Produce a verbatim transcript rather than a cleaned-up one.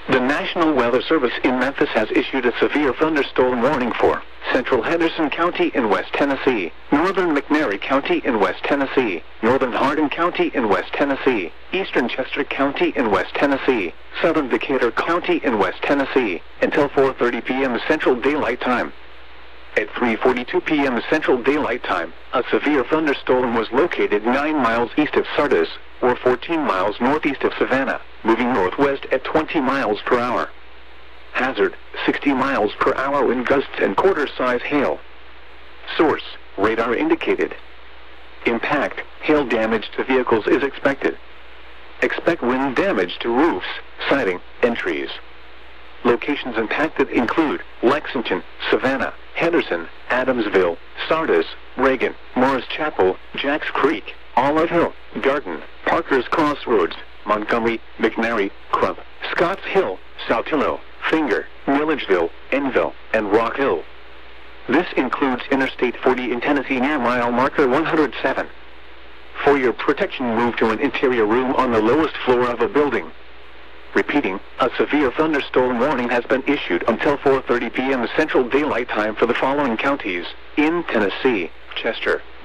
The National Weather Service in Memphis has issued a severe thunderstorm warning for central Henderson County in West Tennessee, northern McNairy County in West Tennessee, northern Hardin County in West Tennessee, eastern Chester County in West Tennessee, southern Decatur County in West Tennessee, until four thirty p m Central Daylight Time. At three forty-two p m Central Daylight Time, a severe thunderstorm was located nine miles east of Sardis, or fourteen miles northeast of Savannah, moving northwest at twenty miles per hour. Hazard, sixty miles per hour wind gusts and quarter-size hail. Source, radar indicated. Impact, hail damage to vehicles is expected. Expect wind damage to roofs, siding, and trees. Locations impacted include Lexington, Savannah, Henderson, Adamsville, Sardis, Reagan, Morris Chapel, Jacks Creek, Olive Hill, Garden, Parker's Crossroads, Montgomery, McNairy, Crump, Scotts Hill, Saltillo, Finger, Milledgeville, Enville, and Rock Hill. This includes Interstate forty in Tennessee near mile marker one hundred seven. For your protection, move to an interior room on the lowest floor of a building. Repeating, a severe thunderstorm warning has been issued until four thirty p m Central Daylight Time for the following counties in Tennessee: Chester,